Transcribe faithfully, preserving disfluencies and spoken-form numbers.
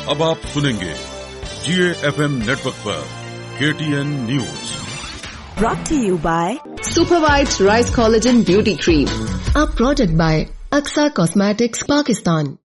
अब आप सुनेंगे जीए एफएम नेटवर्क पर KTN news. Brought to you by Super White Rice Collagen Beauty Cream, a product by Aksa Cosmetics, Pakistan.